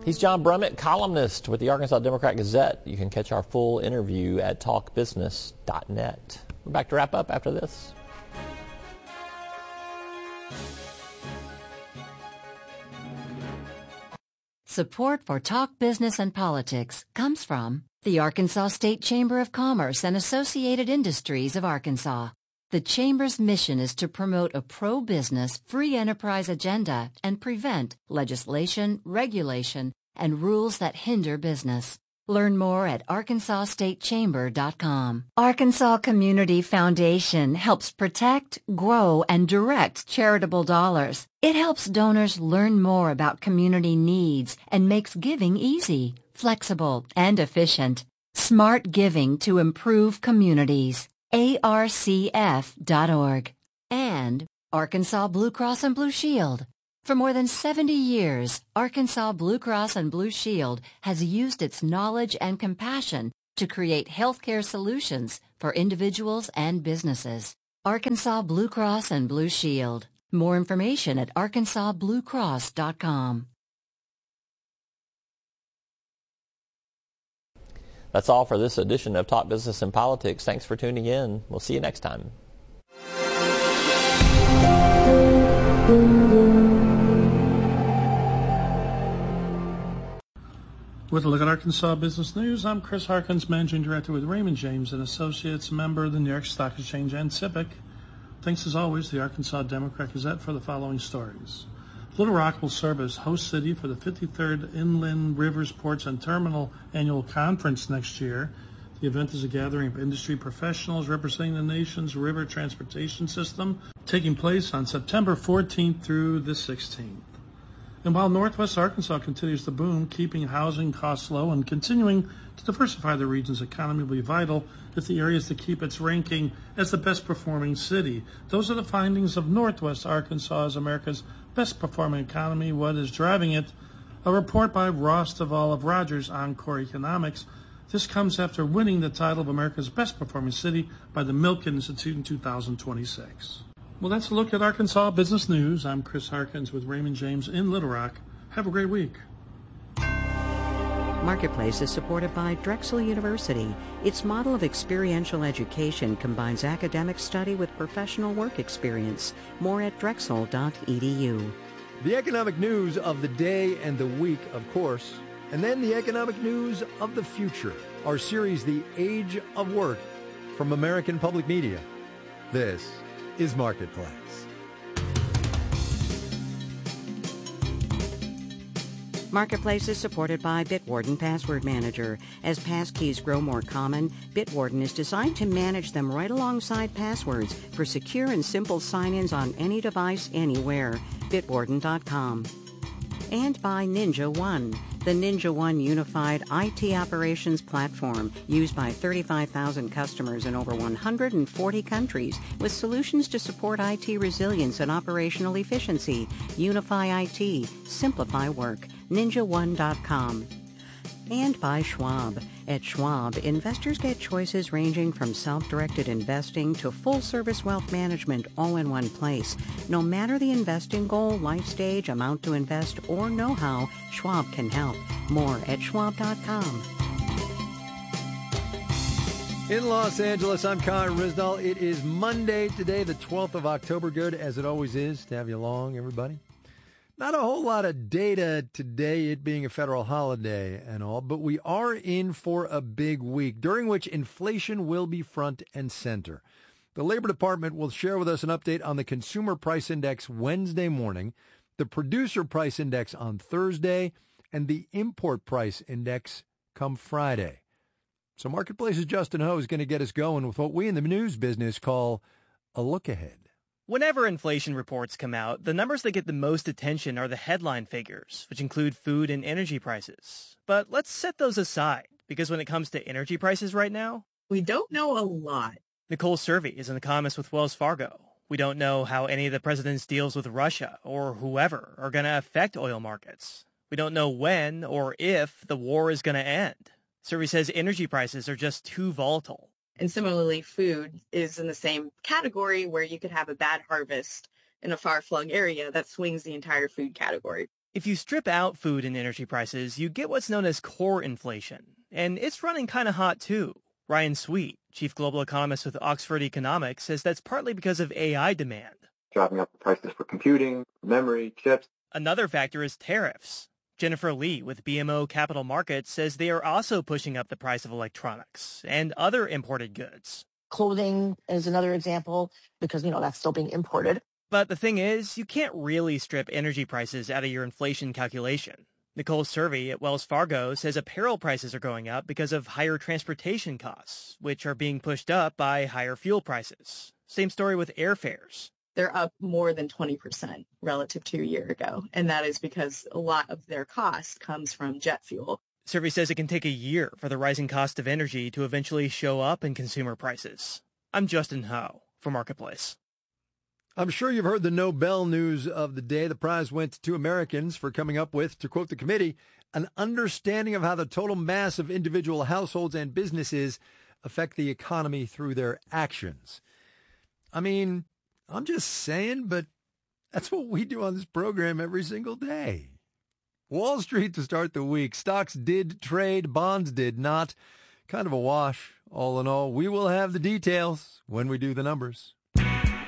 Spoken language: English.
He's John Brummett, columnist with the Arkansas Democrat-Gazette. You can catch our full interview at talkbusiness.net. We're back to wrap up after this. Support for Talk Business and Politics comes from the Arkansas State Chamber of Commerce and Associated Industries of Arkansas. The Chamber's mission is to promote a pro-business, free enterprise agenda and prevent legislation, regulation, and rules that hinder business. Learn more at arkansasstatechamber.com. Arkansas Community Foundation helps protect, grow, and direct charitable dollars. It helps donors learn more about community needs and makes giving easy, flexible, and efficient. Smart giving to improve communities. arcf.org. And Arkansas Blue Cross and Blue Shield. For more than 70 years, Arkansas Blue Cross and Blue Shield has used its knowledge and compassion to create healthcare solutions for individuals and businesses. Arkansas Blue Cross and Blue Shield. More information at arkansasbluecross.com. That's all for this edition of Talk Business and Politics. Thanks for tuning in. We'll see you next time. With a look at Arkansas business news, I'm Chris Harkins, Managing Director with Raymond James & Associates, member of the New York Stock Exchange and SIPC. Thanks as always to the Arkansas Democrat-Gazette for the following stories. Little Rock will serve as host city for the 53rd Inland Rivers Ports and Terminal Annual Conference next year. The event is a gathering of industry professionals representing the nation's river transportation system, taking place on September 14th through the 16th. And while Northwest Arkansas continues to boom, keeping housing costs low and continuing to diversify the region's economy will be vital if the area is to keep its ranking as the best performing city. Those are the findings of Northwest Arkansas as America's best performing economy. What is driving it? A report by Ross Duvall of Rogers Encore Economics. This comes after winning the title of America's best performing city by the Milken Institute in 2026. Well, that's a look at Arkansas business news. I'm Chris Harkins with Raymond James in Little Rock. Have a great week. Marketplace is supported by Drexel University. Its model of experiential education combines academic study with professional work experience. More at drexel.edu. The economic news of the day and the week, of course, and then the economic news of the future. Our series, The Age of Work, from American Public Media. This is Marketplace. Marketplace is supported by Bitwarden Password Manager. As passkeys grow more common, Bitwarden is designed to manage them right alongside passwords for secure and simple sign-ins on any device, anywhere. Bitwarden.com. And by Ninja One, the Ninja One unified IT operations platform used by 35,000 customers in over 140 countries with solutions to support IT resilience and operational efficiency. Unify IT. Simplify work. NinjaOne.com. And by Schwab. At Schwab, investors get choices ranging from self-directed investing to full-service wealth management all in one place. No matter the investing goal, life stage, amount to invest, or know-how, Schwab can help. More at Schwab.com. In Los Angeles, I'm Con Rizdal. It is Monday today, the 12th of October. Good, as it always is, to have you along, everybody. Not a whole lot of data today, it being a federal holiday and all, but we are in for a big week, during which inflation will be front and center. The Labor Department will share with us an update on the Consumer Price Index Wednesday morning, the Producer Price Index on Thursday, and the Import Price Index come Friday. So Marketplace's Justin Ho is going to get us going with what we in the news business call a look ahead. Whenever inflation reports come out, the numbers that get the most attention are the headline figures, which include food and energy prices. But let's set those aside, because when it comes to energy prices right now, we don't know a lot. Nicole Servey is an economist with Wells Fargo. We don't know how any of the president's deals with Russia or whoever are going to affect oil markets. We don't know when or if the war is going to end. Servey says energy prices are just too volatile. And similarly, food is in the same category where you could have a bad harvest in a far-flung area that swings the entire food category. If you strip out food and energy prices, you get what's known as core inflation. And it's running kind of hot, too. Ryan Sweet, chief global economist with Oxford Economics, says that's partly because of AI demand. Driving up the prices for computing, memory, chips. Another factor is tariffs. Jennifer Lee with BMO Capital Markets says they are also pushing up the price of electronics and other imported goods. Clothing is another example because, that's still being imported. But the thing is, you can't really strip energy prices out of your inflation calculation. Nicole Servey at Wells Fargo says apparel prices are going up because of higher transportation costs, which are being pushed up by higher fuel prices. Same story with airfares. They're up more than 20% relative to a year ago, and that is because a lot of their cost comes from jet fuel. Servey says it can take a year for the rising cost of energy to eventually show up in consumer prices. I'm Justin Ho for Marketplace. I'm sure you've heard the Nobel news of the day. The prize went to 2 Americans for coming up with, to quote the committee, an understanding of how the total mass of individual households and businesses affect the economy through their actions. I mean, I'm just saying, but that's what we do on this program every single day. Wall Street to start the week. Stocks did trade, bonds did not. Kind of a wash, all in all. We will have the details when we do the numbers.